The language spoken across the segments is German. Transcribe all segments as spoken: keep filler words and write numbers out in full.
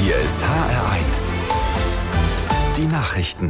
Hier ist H R eins. Die Nachrichten.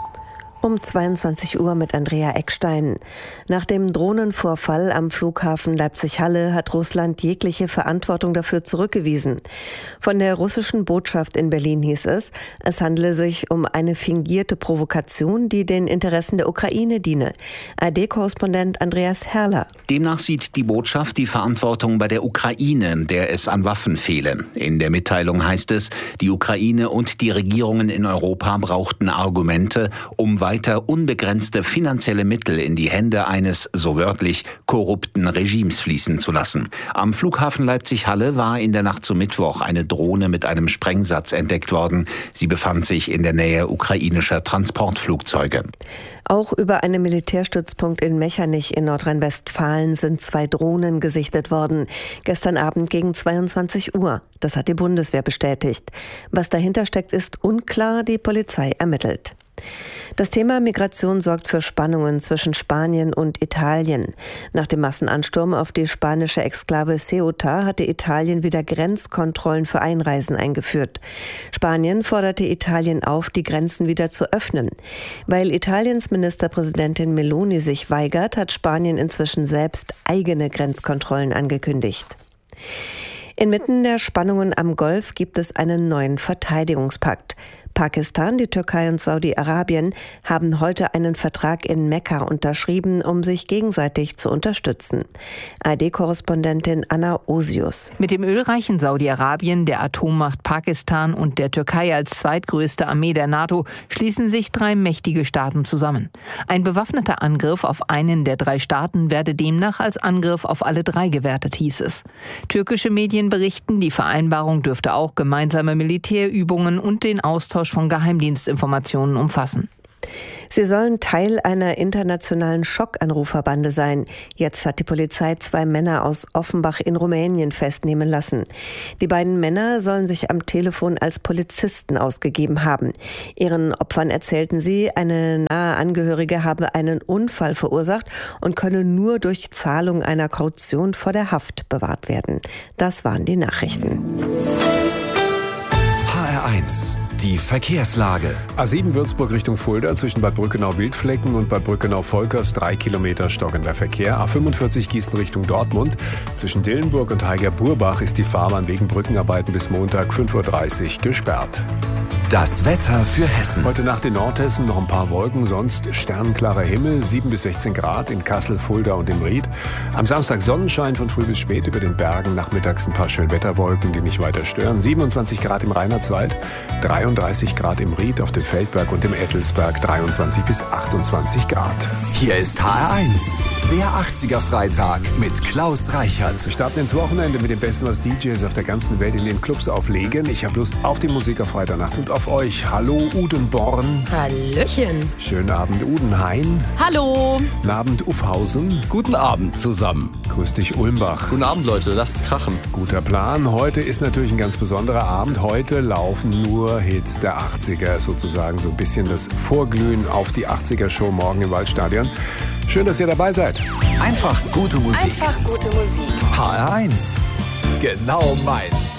Um zweiundzwanzig Uhr mit Andrea Eckstein. Nach dem Drohnenvorfall am Flughafen Leipzig-Halle hat Russland jegliche Verantwortung dafür zurückgewiesen. Von der russischen Botschaft in Berlin hieß es, es handele sich um eine fingierte Provokation, die den Interessen der Ukraine diene. A R D-Korrespondent Andreas Herrler. Demnach sieht die Botschaft die Verantwortung bei der Ukraine, der es an Waffen fehle. In der Mitteilung heißt es, die Ukraine und die Regierungen in Europa brauchten Argumente, um weiter unbegrenzte finanzielle Mittel in die Hände eines, so wörtlich, korrupten Regimes fließen zu lassen. Am Flughafen Leipzig-Halle war in der Nacht zum Mittwoch eine Drohne mit einem Sprengsatz entdeckt worden. Sie befand sich in der Nähe ukrainischer Transportflugzeuge. Auch über einen Militärstützpunkt in Mechernich in Nordrhein-Westfalen sind zwei Drohnen gesichtet worden. Gestern Abend gegen zweiundzwanzig Uhr. Das hat die Bundeswehr bestätigt. Was dahinter steckt, ist unklar. Die Polizei ermittelt. Das Thema Migration sorgt für Spannungen zwischen Spanien und Italien. Nach dem Massenansturm auf die spanische Exklave Ceuta hatte Italien wieder Grenzkontrollen für Einreisen eingeführt. Spanien forderte Italien auf, die Grenzen wieder zu öffnen. Weil Italiens Ministerpräsidentin Meloni sich weigert, hat Spanien inzwischen selbst eigene Grenzkontrollen angekündigt. Inmitten der Spannungen am Golf gibt es einen neuen Verteidigungspakt. Pakistan, die Türkei und Saudi-Arabien haben heute einen Vertrag in Mekka unterschrieben, um sich gegenseitig zu unterstützen. A R D-Korrespondentin Anna Osius. Mit dem ölreichen Saudi-Arabien, der Atommacht Pakistan und der Türkei als zweitgrößte Armee der NATO schließen sich drei mächtige Staaten zusammen. Ein bewaffneter Angriff auf einen der drei Staaten werde demnach als Angriff auf alle drei gewertet, hieß es. Türkische Medien berichten, die Vereinbarung dürfte auch gemeinsame Militärübungen und den Austausch von Geheimdienstinformationen umfassen. Sie sollen Teil einer internationalen Schockanruferbande sein. Jetzt hat die Polizei zwei Männer aus Offenbach in Rumänien festnehmen lassen. Die beiden Männer sollen sich am Telefon als Polizisten ausgegeben haben. Ihren Opfern erzählten sie, eine nahe Angehörige habe einen Unfall verursacht und könne nur durch Zahlung einer Kaution vor der Haft bewahrt werden. Das waren die Nachrichten. H R eins. Die Verkehrslage. A sieben Würzburg Richtung Fulda zwischen Bad Brückenau-Wildflecken und Bad Brückenau-Volkers drei Kilometer stockender Verkehr. A fünfundvierzig Gießen Richtung Dortmund. Zwischen Dillenburg und Heiger-Burbach ist die Fahrbahn wegen Brückenarbeiten bis Montag fünf Uhr dreißig gesperrt. Das Wetter für Hessen. Heute Nacht in Nordhessen noch ein paar Wolken, sonst sternklarer Himmel, sieben bis sechzehn Grad in Kassel, Fulda und im Ried. Am Samstag Sonnenschein von früh bis spät über den Bergen, nachmittags ein paar Schönwetterwolken, die nicht weiter stören. siebenundzwanzig Grad im Reinhardswald, dreiunddreißig Grad im Ried, auf dem Feldberg und im Ettelsberg, dreiundzwanzig bis achtundzwanzig Grad. Hier ist H R eins, der achtziger-Freitag mit Klaus Reichert. Wir starten ins Wochenende mit dem Besten, was D Js auf der ganzen Welt in den Clubs auflegen. Ich habe Lust auf die Musik auf Freitagnacht und auf euch. Hallo Udenborn. Hallöchen. Schönen Abend Udenhain. Hallo. Guten Abend Uffhausen. Guten Abend zusammen. Grüß dich Ulmbach. Guten Abend Leute, lasst's krachen. Guter Plan. Heute ist natürlich ein ganz besonderer Abend. Heute laufen nur Hits der achtziger, sozusagen so ein bisschen das Vorglühen auf die achtziger-Show morgen im Waldstadion. Schön, dass ihr dabei seid. Einfach gute Musik. Einfach gute Musik. H R eins. Genau meins.